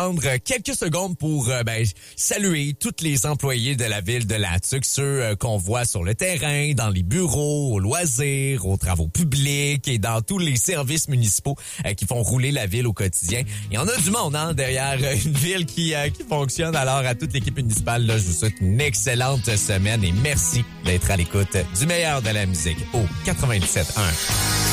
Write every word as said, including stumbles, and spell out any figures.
prendre quelques secondes pour euh, ben, saluer tous les employés de la ville de La Tuque, ceux euh, qu'on voit sur le terrain, dans les bureaux, aux loisirs, aux travaux publics et dans tous les services municipaux euh, qui font rouler la ville au quotidien. Il y en a du monde hein, derrière euh, une ville qui, euh, qui fonctionne. Alors à toute l'équipe municipale, là, je vous souhaite une excellente semaine et merci d'être à l'écoute du meilleur de la musique au quatre-vingt-dix-sept un.